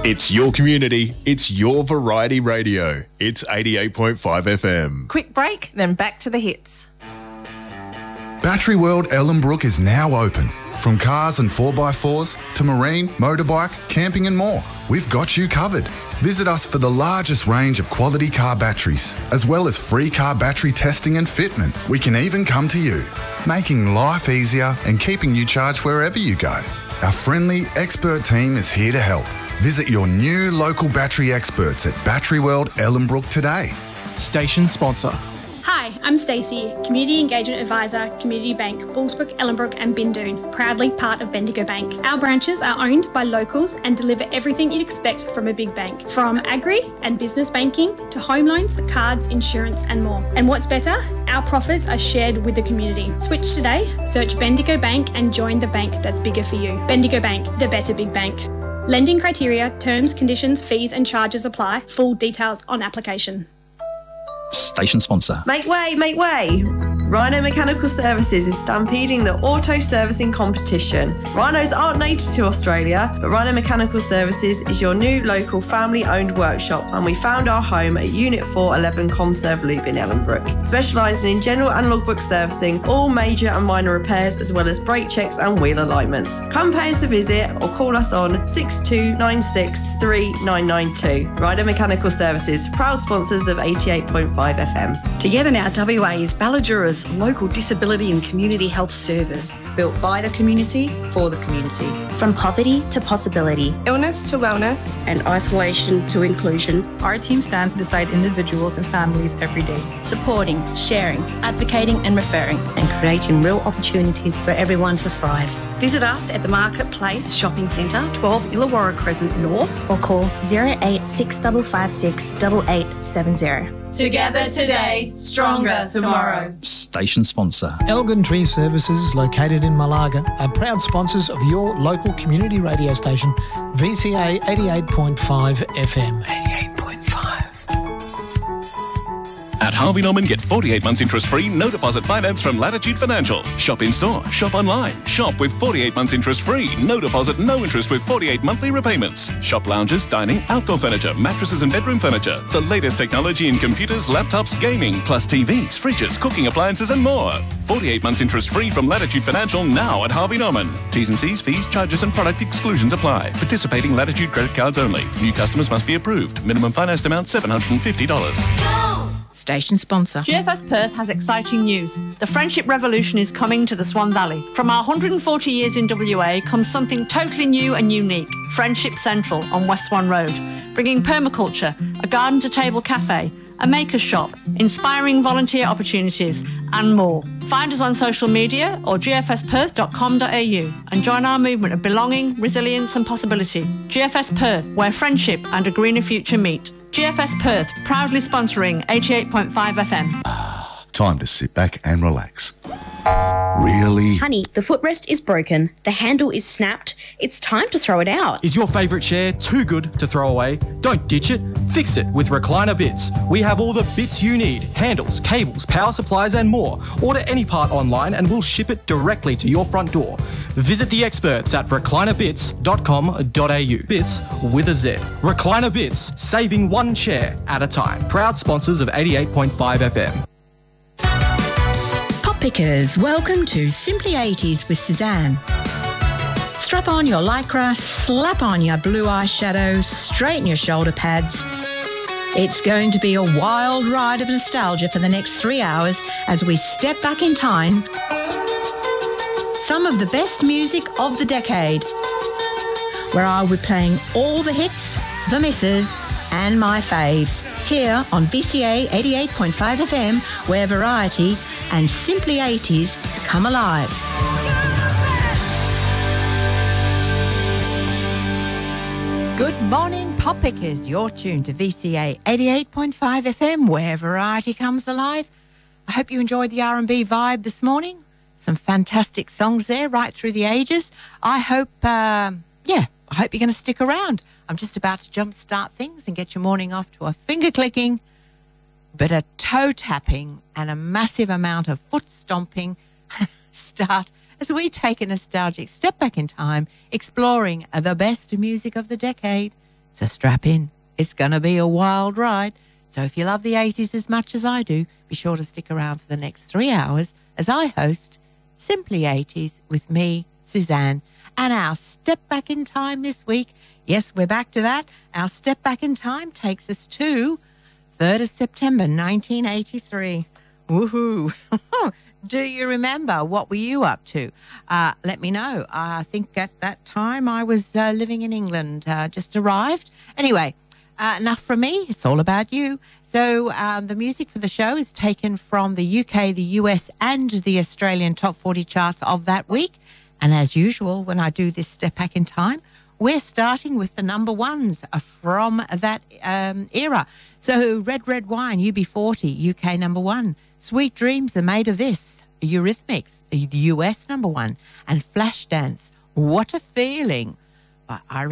It's your community. It's your variety radio. It's 88.5 FM. Quick break, then back to the hits. Battery World Ellenbrook is now open. From cars and 4x4s to marine, motorbike, camping and more, we've got you covered. Visit us for the largest range of quality car batteries, as well as free car battery testing and fitment. We can even come to you, making life easier and keeping you charged wherever you go. Our friendly, expert team is here to help. Visit your new local battery experts at Battery World Ellenbrook today. Station sponsor. Hi, I'm Stacey, Community Engagement Advisor, Community Bank, Bullsbrook, Ellenbrook and Bindoon, proudly part of Bendigo Bank. Our branches are owned by locals and deliver everything you'd expect from a big bank, from agri and business banking to home loans, cards, insurance and more. And what's better? Our profits are shared with the community. Switch today, search Bendigo Bank and join the bank that's bigger for you. Bendigo Bank, the better big bank. Lending criteria, terms, conditions, fees and charges apply. Full details on application. Station sponsor. Make way, make way. Rhino Mechanical Services is stampeding the auto servicing competition. Rhinos aren't native to Australia, but Rhino Mechanical Services is your new local family-owned workshop, and we found our home at Unit 411 Conserve Loop in Ellenbrook, specialising in general and logbook servicing, all major and minor repairs, as well as brake checks and wheel alignments. Come pay us a visit or call us on 6296 3992. Rhino Mechanical Services, proud sponsors of 88.5 FM. Together Now WA is Balladura's local disability and community health service, built by the community for the community. From poverty to possibility, Illness to wellness, And isolation to inclusion. Our team stands beside individuals and families every day, supporting, sharing, advocating and referring, and creating real opportunities for everyone to thrive. Visit us at the Marketplace Shopping Centre, 12 Illawarra Crescent North, or call 0865556 8870. Together today, stronger tomorrow. Station sponsor. Elgin Tree Services, located in Malaga, are proud sponsors of your local community radio station, VCA 88.5 FM. 88.5. At Harvey Norman, get 48 months interest-free, no deposit finance from Latitude Financial. Shop in-store, shop online. Shop with 48 months interest-free, no deposit, no interest with 48 monthly repayments. Shop lounges, dining, outdoor furniture, mattresses and bedroom furniture. The latest technology in computers, laptops, gaming, plus TVs, fridges, cooking appliances and more. 48 months interest-free from Latitude Financial now at Harvey Norman. T's and C's, fees, charges and product exclusions apply. Participating Latitude credit cards only. New customers must be approved. Minimum financed amount $750. Station sponsor. GFS Perth has exciting news. The Friendship Revolution is coming to the Swan Valley. From our 140 years in WA comes something totally new and unique. Friendship Central on West Swan Road, bringing permaculture, a garden-to-table cafe, a maker's shop, inspiring volunteer opportunities and more. Find us on social media or gfsperth.com.au and join our movement of belonging, resilience and possibility. GFS Perth, where friendship and a greener future meet. GFS Perth, proudly sponsoring 88.5 FM. Time to sit back and relax. Really? Honey, the footrest is broken, the handle is snapped, it's time to throw it out. Is your favourite chair too good to throw away? Don't ditch it, fix it with Recliner Bits. We have all the bits you need: handles, cables, power supplies and more. Order any part online and we'll ship it directly to your front door. Visit the experts at reclinerbits.com.au. Bits with a Z. Recliner Bits, saving one chair at a time. Proud sponsors of 88.5 FM. Pickers, welcome to Simply 80s with Suzanne. Strap on your lycra, slap on your blue eyeshadow, straighten your shoulder pads. It's going to be a wild ride of nostalgia for the next 3 hours as we step back in time. Some of the best music of the decade, where I'll be playing all the hits, the misses, and my faves, here on VCA 88.5 FM, where variety and Simply 80s come alive. Good morning, Pop Pickers. You're tuned to VCA 88.5 FM, where variety comes alive. I hope you enjoyed the R&B vibe this morning. Some fantastic songs there right through the ages. I hope, I hope you're going to stick around. I'm just about to jumpstart things and get your morning off to a finger clicking, but a toe tapping and a massive amount of foot stomping start as we take a nostalgic step back in time, exploring the best music of the decade. So strap in. It's going to be a wild ride. So if you love the 80s as much as I do, be sure to stick around for the next 3 hours as I host Simply 80s with me, Suzanne, and our Step Back in Time this week. Yes, we're back to that. Our Step Back in Time takes us to 3rd of September, 1983. Woohoo. Do you remember? What were you up to? Let me know. I think at that time I was living in England, just arrived. Anyway, enough from me. It's all about you. So the music for the show is taken from the UK, the US, and the Australian top 40 charts of that week. And as usual, when I do this Step Back in Time, we're starting with the number ones from that era. So Red, Red Wine, UB40, UK number one. Sweet Dreams Are Made of This, Eurythmics, the US number one. And Flashdance, What a Feeling by Irene.